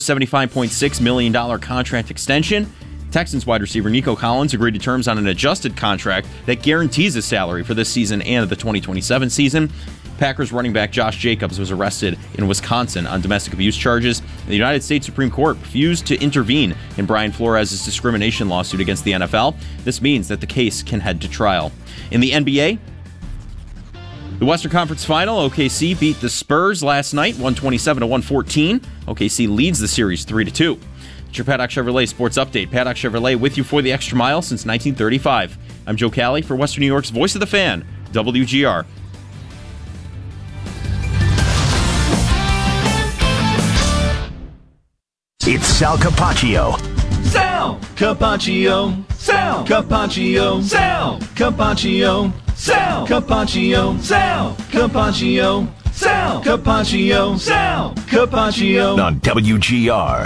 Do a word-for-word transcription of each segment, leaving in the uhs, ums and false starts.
seventy-five point six million dollars contract extension. Texans wide receiver Nico Collins agreed to terms on an adjusted contract that guarantees his salary for this season and the twenty twenty-seven season. Packers running back Josh Jacobs was arrested in Wisconsin on domestic abuse charges. The United States Supreme Court refused to intervene in Brian Flores' discrimination lawsuit against the N F L. This means that the case can head to trial. In the N B A, the Western Conference Final, O K C beat the Spurs last night, one twenty-seven to one fourteen. O K C leads the series three to two. It's your Paddock Chevrolet Sports Update. Paddock Chevrolet with you for the extra mile since nineteen thirty-five. I'm Joe Cali for Western New York's Voice of the Fan, W G R. It's Sal Capaccio. Sal Capaccio. Sal Capaccio. Sal Capaccio. Sal Capaccio. Sal Capaccio. Sal Capaccio. Sal Capaccio. On W G R.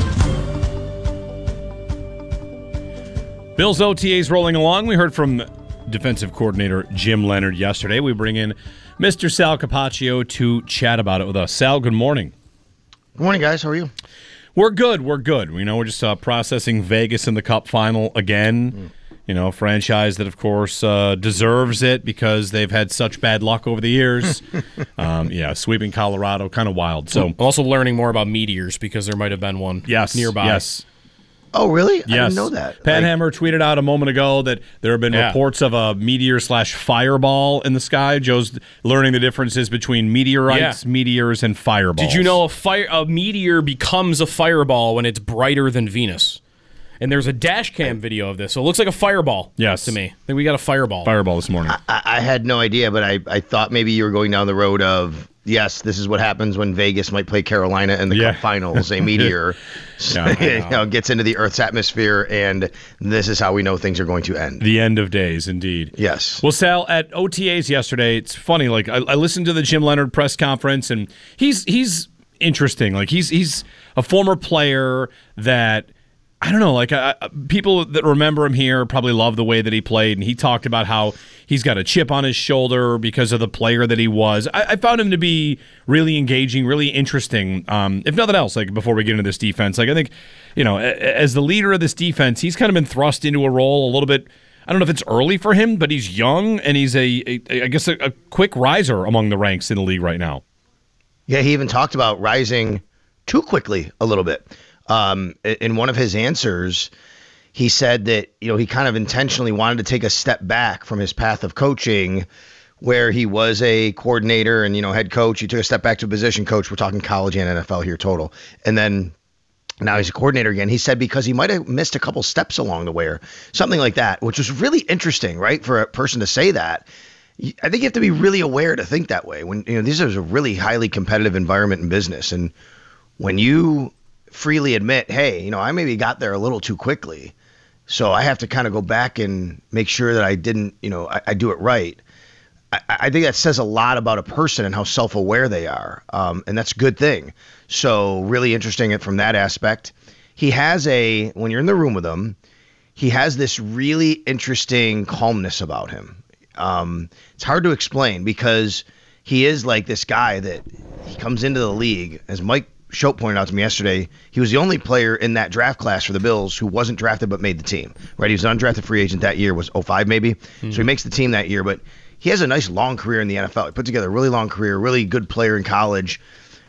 Bills O T As rolling along. We heard from defensive coordinator Jim Leonhard yesterday. We bring in Mister Sal Capaccio to chat about it with us. Sal, good morning. Good morning, guys. How are you? We're good. We're good. You know, we're just uh, processing Vegas in the Cup final again. Mm. You know, a franchise that, of course, uh, deserves it because they've had such bad luck over the years. um, yeah, sweeping Colorado, kind of wild. So, I'm also learning more about meteors because there might have been one yes, nearby. Yes. Oh, really? Yes. I didn't know that. Pat like, Hammer tweeted out a moment ago that there have been yeah. reports of a meteor slash fireball in the sky. Joe's learning the differences between meteorites, yeah. meteors, and fireballs. Did you know a fire a meteor becomes a fireball when it's brighter than Venus? And there's a dash cam video of this, so it looks like a fireball. Yes. To me, I think we got a fireball. Fireball this morning. I, I had no idea, but I, I thought maybe you were going down the road of, yes, this is what happens when Vegas might play Carolina in the yeah. Cup Finals. A meteor yeah, you know, gets into the Earth's atmosphere, and this is how we know things are going to end. The end of days, indeed. Yes. Well, Sal, at O T As yesterday, it's funny. Like I, I listened to the Jim Leonhard press conference, and he's he's interesting. Like he's he's a former player that. I don't know, like uh, people that remember him here probably love the way that he played, and he talked about how he's got a chip on his shoulder because of the player that he was. I, I found him to be really engaging, really interesting. Um, if nothing else, like before we get into this defense, like I think, you know, as the leader of this defense, he's kind of been thrust into a role a little bit. I don't know if it's early for him, but he's young and he's a, a I guess, a, a quick riser among the ranks in the league right now. Yeah, he even talked about rising too quickly a little bit. Um, in one of his answers, he said that, you know, he kind of intentionally wanted to take a step back from his path of coaching where he was a coordinator and, you know, head coach. He took a step back to a position coach. We're talking college and N F L here total. And then now he's a coordinator again. He said because he might have missed a couple steps along the way or something like that, which was really interesting, right, for a person to say that. I think you have to be really aware to think that way. When, you know, this is a really highly competitive environment in business. And when you freely admit, hey, you know, I maybe got there a little too quickly, so I have to kind of go back and make sure that I didn't, you know, I, I do it right. I, I think that says a lot about a person and how self-aware they are, um, and that's a good thing. So really interesting it from that aspect. He has a, when you're in the room with him, he has this really interesting calmness about him. Um, it's hard to explain because he is like this guy that he comes into the league, as Mike Schopp pointed out to me yesterday, he was the only player in that draft class for the Bills who wasn't drafted but made the team. Right? He was an undrafted free agent that year, was oh five maybe. Mm-hmm. So he makes the team that year, but he has a nice long career in the N F L. He put together a really long career, really good player in college.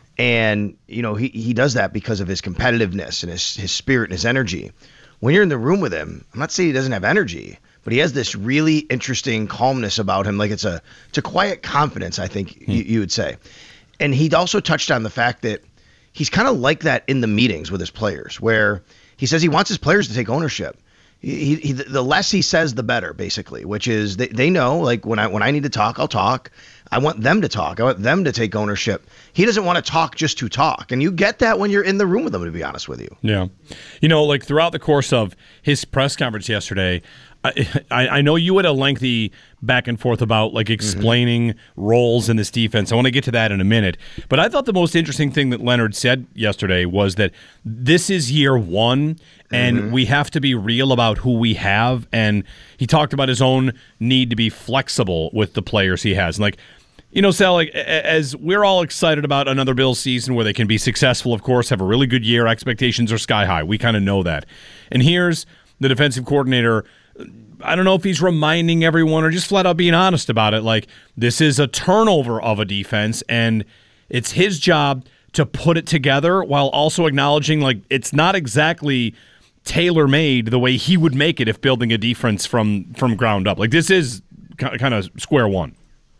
And, you know, he, he does that because of his competitiveness and his, his spirit and his energy. When you're in the room with him, I'm not saying he doesn't have energy, but he has this really interesting calmness about him. Like it's a, it's a quiet confidence, I think mm-hmm. you, you would say. And he also touched on the fact that he's kind of like that in the meetings with his players, where he says he wants his players to take ownership. He, he, the less he says, the better, basically, which is they, they know, like, when I when I need to talk, I'll talk. I want them to talk. I want them to take ownership. He doesn't want to talk just to talk. And you get that when you're in the room with him, to be honest with you. Yeah. You know, like throughout the course of his press conference yesterday, I, I, I know you had a lengthy back and forth about like explaining mm-hmm. roles in this defense. I want to get to that in a minute. But I thought the most interesting thing that Leonhard said yesterday was that this is year one, and mm-hmm. we have to be real about who we have. And he talked about his own need to be flexible with the players he has. And like, You know, Sal, like, as we're all excited about another Bills season where they can be successful, of course, have a really good year, expectations are sky high. We kind of know that. And here's the defensive coordinator. I don't know if he's reminding everyone or just flat out being honest about it. Like, this is a turnover of a defense, and it's his job to put it together while also acknowledging, like, it's not exactly tailor-made the way he would make it if building a defense from, from ground up. Like, this is kind of square one.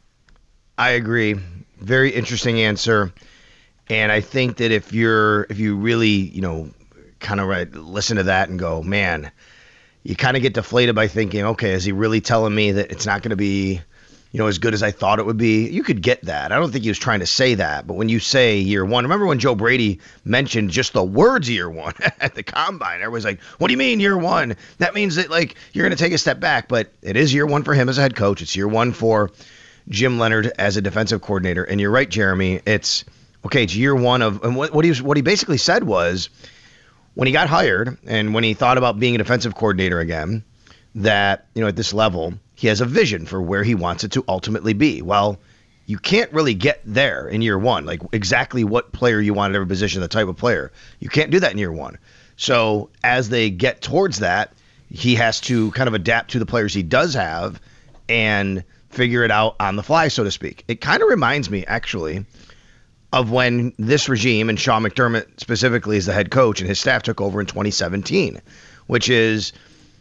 I agree. Very interesting answer. And I think that if you're, if you really, you know, kind of right, listen to that and go, man, you kind of get deflated by thinking, okay, is he really telling me that it's not going to be, you know, as good as I thought it would be? You could get that. I don't think he was trying to say that. But when you say year one, remember when Joe Brady mentioned just the words year one at the combine? Everybody's like, what do you mean year one? That means that, like, you're going to take a step back. But it is year one for him as a head coach. It's year one for Jim Leonard as a defensive coordinator. And you're right, Jeremy. It's, okay, it's year one of, and what, what, he was, what he basically said was, when he got hired and when he thought about being a defensive coordinator again, that, you know, at this level, he has a vision for where he wants it to ultimately be. Well, you can't really get there in year one, like exactly what player you want at every position, the type of player. You can't do that in year one. So as they get towards that, he has to kind of adapt to the players he does have and figure it out on the fly, so to speak. It kind of reminds me, actually, of when this regime, and Sean McDermott specifically as the head coach and his staff took over in twenty seventeen, which is,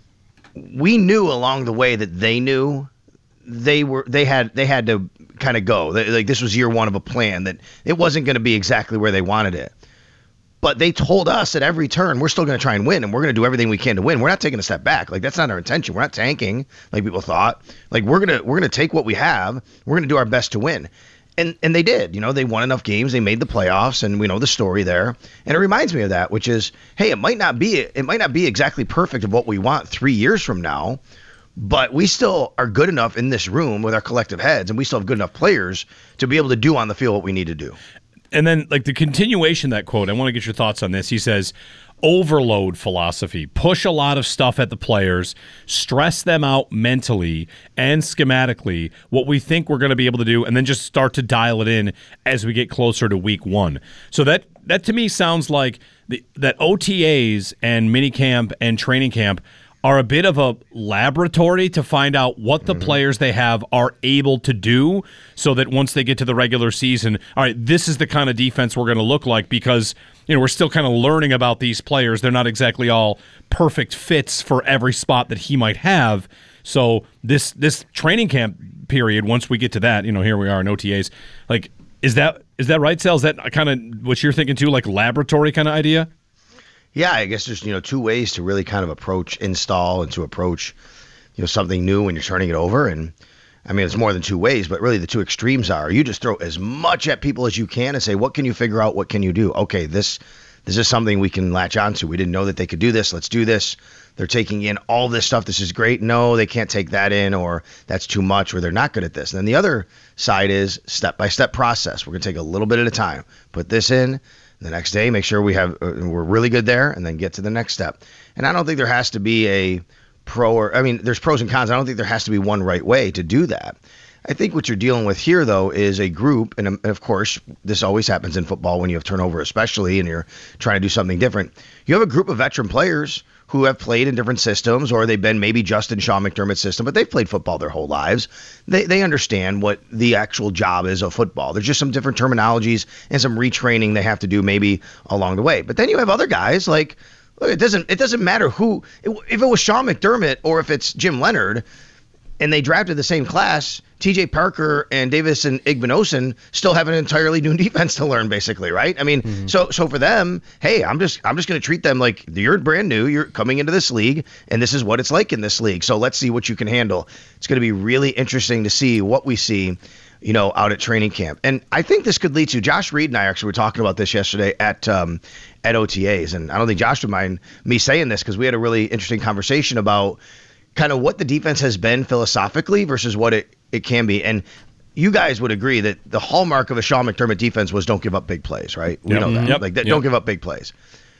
we knew along the way that they knew they were they had they had to kind of go. Like, this was year one of a plan that it wasn't going to be exactly where they wanted it. But they told us at every turn, we're still going to try and win, and we're going to do everything we can to win. We're not taking a step back. Like, that's not our intention. We're not tanking like people thought. Like, we're going to we're going to take what we have. We're going to do our best to win. And and they did. You know, they won enough games. They made the playoffs, and we know the story there. And it reminds me of that, which is, hey, it might not be it might not be exactly perfect of what we want three years from now, but we still are good enough in this room with our collective heads, and we still have good enough players to be able to do on the field what we need to do. And then, like, the continuation of that quote, I want to get your thoughts on this. He says, overload philosophy, push a lot of stuff at the players, stress them out mentally and schematically, what we think we're going to be able to do, and then just start to dial it in as we get closer to week one. So that, that to me sounds like the, that O T As and minicamp and training camp are a bit of a laboratory to find out what the mm-hmm. players they have are able to do, so that once they get to the regular season, all right, this is the kind of defense we're going to look like, because, you know, we're still kind of learning about these players. They're not exactly all perfect fits for every spot that he might have. So this this training camp period, once we get to that, you know, here we are in O T As, like, is that is that right, Sal? Is that kind of what you're thinking too, like laboratory kind of idea? Yeah, I guess there's, you know, two ways to really kind of approach install and to approach, you know, something new when you're turning it over. And I mean, it's more than two ways, but really the two extremes are, you just throw as much at people as you can and say, what can you figure out? What can you do? Okay, this this is something we can latch onto. We didn't know that they could do this. Let's do this. They're taking in all this stuff. This is great. No, they can't take that in, or that's too much, or they're not good at this. And then the other side is step-by-step process. We're going to take a little bit at a time. Put this in. The next day, make sure we have uh, we're really good there, and then get to the next step. And I don't think there has to be a pro or I mean, there's pros and cons. I don't think there has to be one right way to do that. I think what you're dealing with here, though, is a group, and, and of course, this always happens in football when you have turnover, especially, and you're trying to do something different. You have a group of veteran players who have played in different systems, or they've been maybe just in Sean McDermott's system, but they've played football their whole lives. They they understand what the actual job is of football. There's just some different terminologies and some retraining they have to do maybe along the way. But then you have other guys like, look, it doesn't it doesn't matter who, if it was Sean McDermott or if it's Jim Leonard, and they drafted the same class, T J Parker and Davison Igbinosun still have an entirely new defense to learn, basically, right? I mean, mm-hmm. so so for them, hey, I'm just I'm just going to treat them like you're brand new. You're coming into this league, and this is what it's like in this league. So let's see what you can handle. It's going to be really interesting to see what we see, you know, out at training camp. And I think this could lead to, Josh Reed and I actually were talking about this yesterday at um, at O T As, and I don't think Josh would mind me saying this because we had a really interesting conversation about kind of what the defense has been philosophically versus what it, it can be. And you guys would agree that the hallmark of a Sean McDermott defense was don't give up big plays, right? We yep. know that. Yep. Like, that, yep. don't give up big plays.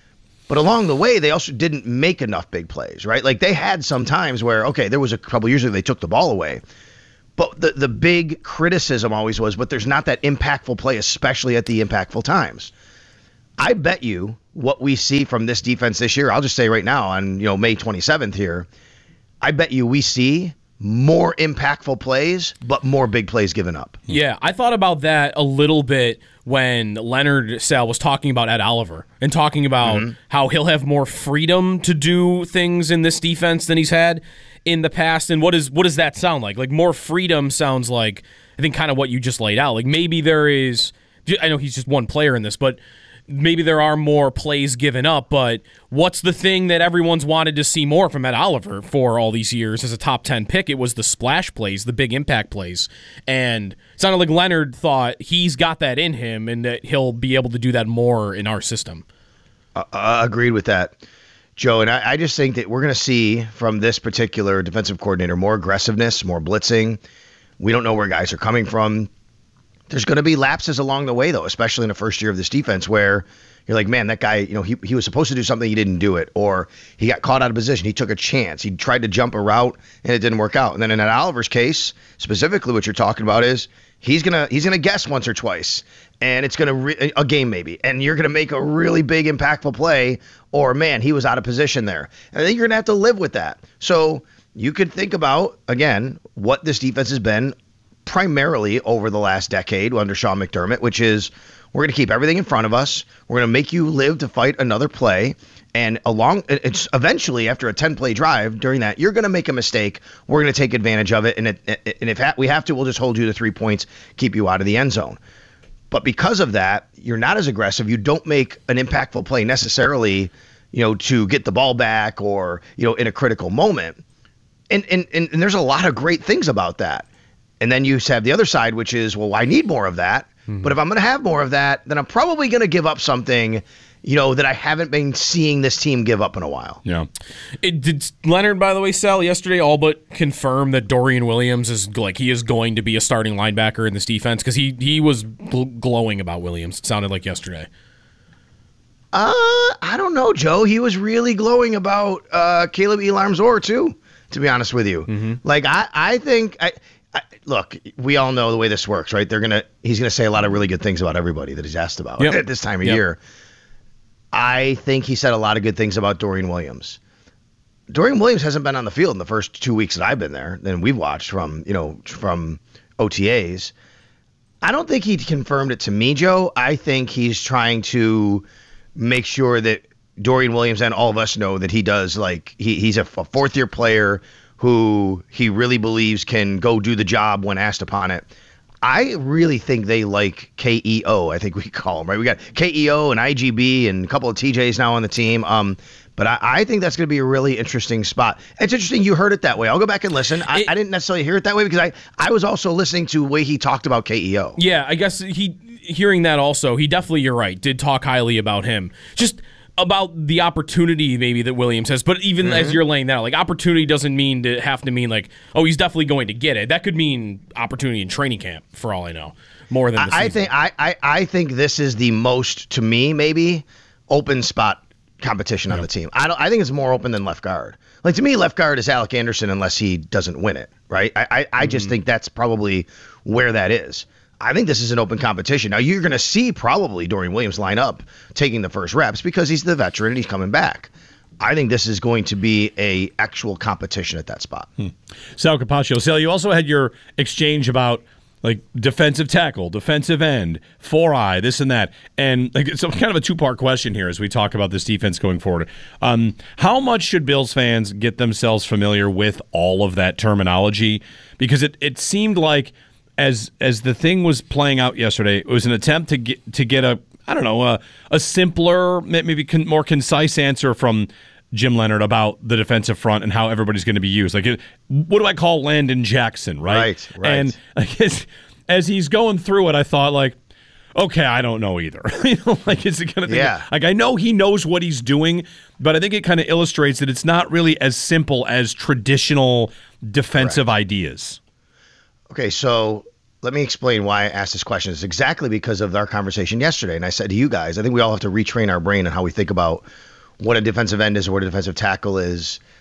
But along the way, they also didn't make enough big plays, right? Like, they had some times where, okay, there was a couple years ago they took the ball away. But the, the big criticism always was, but there's not that impactful play, especially at the impactful times. I bet you what we see from this defense this year, I'll just say right now on, you know, May twenty-seventh here, I bet you we see more impactful plays, but more big plays given up. Yeah, I thought about that a little bit when Leonard Sal was talking about Ed Oliver and talking about mm-hmm. how he'll have more freedom to do things in this defense than he's had in the past. And what is what does that sound like? Like more freedom sounds like, I think, kind of what you just laid out. Like maybe there is, I know he's just one player in this, but maybe there are more plays given up, but what's the thing that everyone's wanted to see more from Ed Oliver for all these years as a top ten pick? It was the splash plays, the big impact plays. And it sounded like Leonard thought he's got that in him and that he'll be able to do that more in our system. Uh, uh, agreed with that, Joe. And I, I just think that we're going to see from this particular defensive coordinator more aggressiveness, more blitzing. We don't know where guys are coming from. There's going to be lapses along the way, though, especially in the first year of this defense where you're like, man, that guy, you know, he, he was supposed to do something, he didn't do it, or he got caught out of position, he took a chance, he tried to jump a route, and it didn't work out. And then in Ed Oliver's case, specifically what you're talking about is he's going to he's gonna guess once or twice, and it's going to re- a game maybe, and you're going to make a really big, impactful play, or, man, he was out of position there. And then you're going to have to live with that. So you could think about, again, what this defense has been primarily over the last decade under Sean McDermott, which is we're going to keep everything in front of us. We're going to make you live to fight another play. And along, it's eventually after a ten-play drive during that, you're going to make a mistake. We're going to take advantage of it. And, it, and if we have to, we'll just hold you to three points, keep you out of the end zone. But because of that, you're not as aggressive. You don't make an impactful play necessarily, you know, to get the ball back or, you know, in a critical moment. And, and, and, and there's a lot of great things about that. And then you have the other side, which is, well, I need more of that. Mm-hmm. But if I'm going to have more of that, then I'm probably going to give up something, you know, that I haven't been seeing this team give up in a while. Yeah. It, did Leonard, by the way, Sal, yesterday all but confirm that Dorian Williams is like he is going to be a starting linebacker in this defense? Because he, he was gl- glowing about Williams, it sounded like yesterday. Uh, I don't know, Joe. He was really glowing about uh, Caleb Elam-Zor, too, to be honest with you. Mm-hmm. Like, I, I think... I, I, look, we all know the way this works, right? They're gonna he's gonna say a lot of really good things about everybody that he's asked about yep. at this time of yep. year. I think he said a lot of good things about Dorian Williams. Dorian Williams hasn't been on the field in the first two weeks that I've been there, and we've watched from you know from O T As. I don't think he confirmed it to me, Joe. I think he's trying to make sure that Dorian Williams and all of us know that he does like he, he's a, a fourth year player who he really believes can go do the job when asked upon it. I really think they like K E O, I think we call him, right? We got K E O and I G B and a couple of T Js now on the team. Um, but I, I think that's going to be a really interesting spot. It's interesting you heard it that way. I'll go back and listen. I, it, I didn't necessarily hear it that way because I, I was also listening to the way he talked about K E O. Yeah, I guess he hearing that also, he definitely, you're right, did talk highly about him. Just about the opportunity maybe that Williams has, but even mm-hmm. as you're laying that out, like opportunity doesn't mean to have to mean like, oh, he's definitely going to get it. That could mean opportunity in training camp for all I know, more than the I, season. I think I, I, I think this is the most, to me, maybe open spot competition on yep. the team. I don't I think it's more open than left guard. Like to me, left guard is Alec Anderson unless he doesn't win it, right? I, I, I just mm-hmm. think that's probably where that is. I think this is an open competition. Now, you're going to see probably Dorian Williams line up taking the first reps because he's the veteran and he's coming back. I think this is going to be a actual competition at that spot. Hmm. Sal Capaccio. Sal, you also had your exchange about like defensive tackle, defensive end, four eye, this and that. And like it's kind of a two-part question here as we talk about this defense going forward. Um, how much should Bills fans get themselves familiar with all of that terminology? Because it, it seemed like As as the thing was playing out yesterday, it was an attempt to get to get a I don't know a, a simpler, maybe con, more concise answer from Jim Leonard about the defensive front and how everybody's going to be used. Like, what do I call Landon Jackson, right? Right, right. And like, as, as he's going through it, I thought like, okay, I don't know either. you know, like is it going to? Yeah. Like I know he knows what he's doing, but I think it kind of illustrates that it's not really as simple as traditional defensive Correct. ideas. Okay, so let me explain why I asked this question. It's exactly because of our conversation yesterday. And I said to you guys, I think we all have to retrain our brain on how we think about what a defensive end is or what a defensive tackle is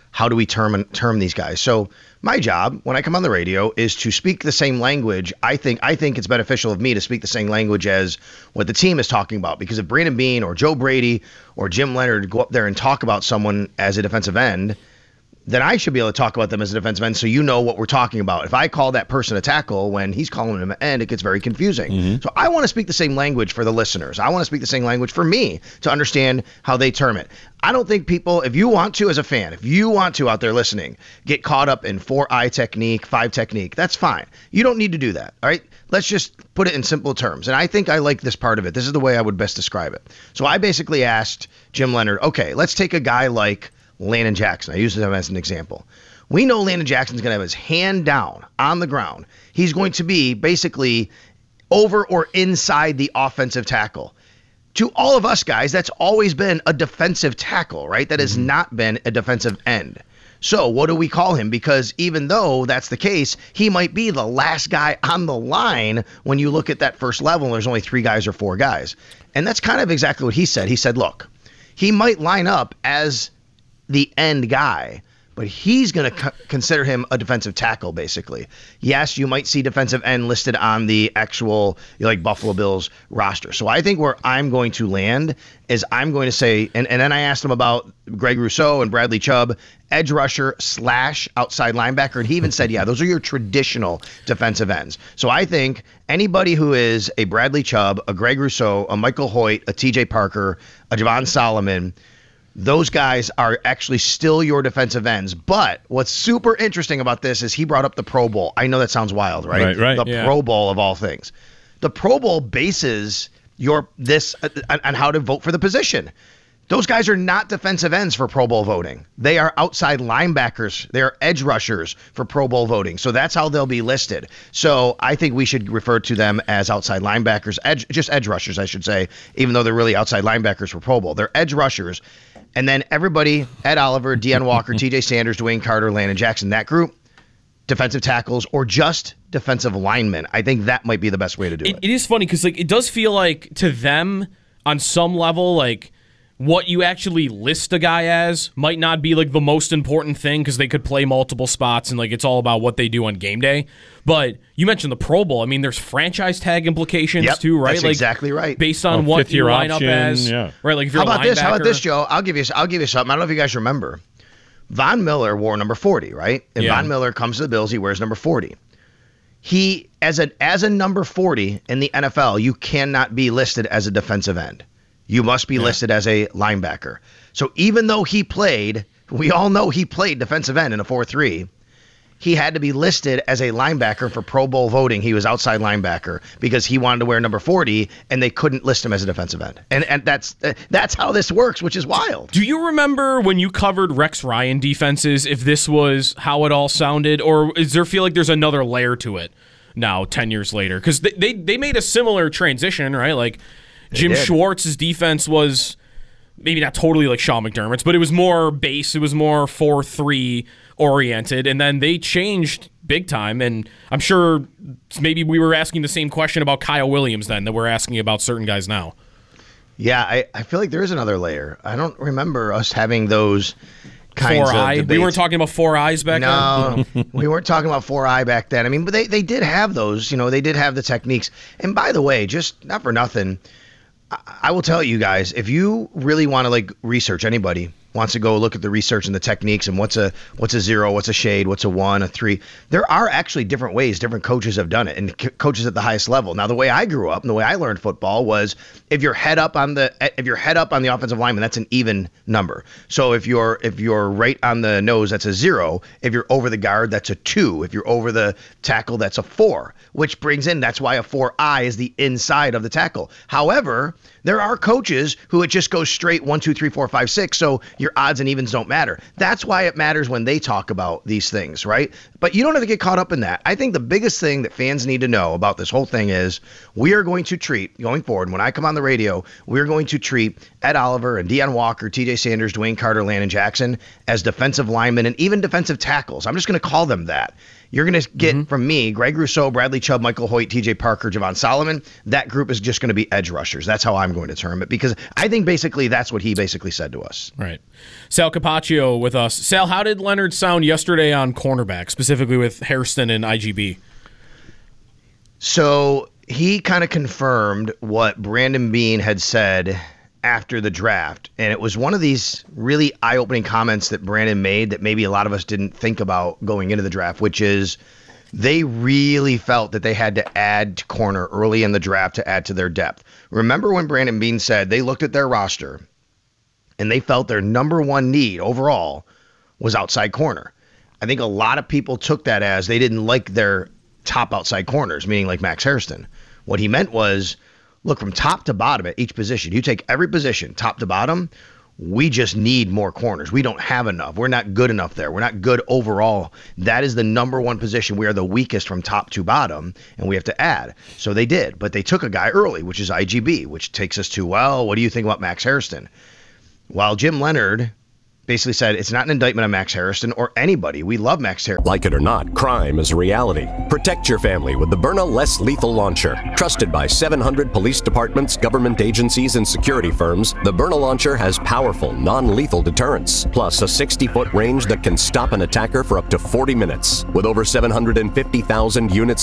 how do we term term these guys? So my job when I come on the radio is to speak the same language. I think I think it's beneficial of me to speak the same language as what the team is talking about, because if Brandon Beane or Joe Brady or Jim Leonard go up there and talk about someone as a defensive end, then I should be able to talk about them as a defensive end so you know what we're talking about. If I call that person a tackle when he's calling him an end, it gets very confusing. Mm-hmm. So I want to speak the same language for the listeners. I want to speak the same language for me to understand how they term it. I don't think people, if you want to as a fan, if you want to out there listening, get caught up in four-eye technique, five technique, that's fine. You don't need to do that, all right? Let's just put it in simple terms. And I think I like this part of it. This is the way I would best describe it. So I basically asked Jim Leonard, okay, let's take a guy like Landon Jackson. I use him as an example. We know Landon Jackson's going to have his hand down on the ground. He's going to be basically over or inside the offensive tackle. To all of us guys, that's always been a defensive tackle, right? That has mm-hmm. not been a defensive end. So what do we call him? Because even though that's the case, he might be the last guy on the line when you look at that first level and there's only three guys or four guys. And that's kind of exactly what he said. He said, look, he might line up as the end guy, but he's going to co- consider him a defensive tackle, basically. Yes, you might see defensive end listed on the actual, you know, like Buffalo Bills roster. So I think where I'm going to land is I'm going to say, and, and then I asked him about Greg Rousseau and Bradley Chubb, edge rusher slash outside linebacker, and he even said, yeah, those are your traditional defensive ends. So I think anybody who is a Bradley Chubb, a Greg Rousseau, a Michael Hoyt, a T J Parker, a Javon Solomon, those guys are actually still your defensive ends. But what's super interesting about this is he brought up the Pro Bowl. I know that sounds wild, right? Right, right. The yeah. Pro Bowl of all things. The Pro Bowl bases your this uh, on, on how to vote for the position. Those guys are not defensive ends for Pro Bowl voting. They are outside linebackers. They are edge rushers for Pro Bowl voting. So that's how they'll be listed. So I think we should refer to them as outside linebackers, edge, just edge rushers, I should say, even though they're really outside linebackers for Pro Bowl. They're edge rushers. And then everybody, Ed Oliver, Deion Walker, T J Sanders, Dwayne Carter, Landon Jackson, that group, defensive tackles or just defensive linemen. I think that might be the best way to do it. It, it is funny because like it does feel like to them on some level, like what you actually list a guy as might not be like the most important thing because they could play multiple spots and like it's all about what they do on game day. But you mentioned the Pro Bowl. I mean, there's franchise tag implications yep, too, right? That's like, exactly right. Based on oh, what you line option, up as, yeah. right? Like if you're How about a this? How about linebacker- this, Joe? I'll give you. I'll give you something. I don't know if you guys remember. Von Miller wore number forty, right? And Yeah. Von Miller comes to the Bills. He wears number forty. He as a as a number forty in the N F L, you cannot be listed as a defensive end. You must be yeah. listed as a linebacker. So even though he played, we all know he played defensive end in a four three, he had to be listed as a linebacker for Pro Bowl voting. He was outside linebacker because he wanted to wear number forty, and they couldn't list him as a defensive end. And and that's that's how this works, which is wild. Do you remember when you covered Rex Ryan defenses, if this was how it all sounded? Or does there feel like there's another layer to it now, ten years later? Because they, they, they made a similar transition, right? Like Jim Schwartz's defense was maybe not totally like Sean McDermott's, but it was more base. It was more four three oriented. And then they changed big time. And I'm sure maybe we were asking the same question about Kyle Williams then that we're asking about certain guys now. Yeah, I, I feel like there is another layer. I don't remember us having those kinds four of eye. debates. We weren't talking about four eyes back no, then? No, we weren't talking about four eye back then. I mean, but they, they did have those. You know, they did have the techniques. And by the way, just not for nothing, I will tell you guys, if you really want to like research, anybody wants to go look at the research and the techniques and what's a what's a zero, what's a shade, what's a one, a three. There are actually different ways different coaches have done it, and c- coaches at the highest level. Now, the way I grew up and the way I learned football was if you're head up on the if you're head up on the offensive lineman, that's an even number. So if you're if you're right on the nose, that's a zero. If you're over the guard, that's a two. If you're over the tackle, that's a four. Which brings in that's why a four eye is the inside of the tackle. However, there are coaches who it just goes straight one, two, three, four, five, six. So your odds and evens don't matter. That's why it matters when they talk about these things, right? But you don't have to get caught up in that. I think the biggest thing that fans need to know about this whole thing is we are going to treat, going forward, when I come on the radio, we're going to treat Ed Oliver and Deion Walker, T J Sanders, Dwayne Carter, Landon Jackson as defensive linemen and even defensive tackles. I'm just going to call them that. You're going to get, mm-hmm. from me, Greg Rousseau, Bradley Chubb, Michael Hoyt, T J Parker, Javon Solomon. That group is just going to be edge rushers. That's how I'm going to term it, because I think basically that's what he basically said to us. Right. Sal Capaccio with us. Sal, how did Leonard sound yesterday on cornerback, specifically with Hairston and I G B? So he kind of confirmed what Brandon Beane had said after the draft, and it was one of these really eye-opening comments that Brandon made that maybe a lot of us didn't think about going into the draft, which is they really felt that they had to add to corner early in the draft to add to their depth. Remember when Brandon Beane said they looked at their roster and they felt their number one need overall was outside corner? I think a lot of people took that as they didn't like their top outside corners, meaning like Max Hairston. What he meant was, look, from top to bottom at each position, you take every position, top to bottom, we just need more corners. We don't have enough. We're not good enough there. We're not good overall. That is the number one position. We are the weakest from top to bottom, and we have to add. So they did, but they took a guy early, which is I G B, which takes us to, well, what do you think about Max Hairston? While Jim Leonard basically said it's not an indictment on Max Hairston or anybody. We love Max Hairston. Like it or not, crime is a reality. Protect your family with the Byrna Less Lethal Launcher. Trusted by seven hundred police departments, government agencies, and security firms, the Byrna Launcher has powerful, non-lethal deterrence, plus a sixty-foot range that can stop an attacker for up to forty minutes. With over seven hundred fifty thousand units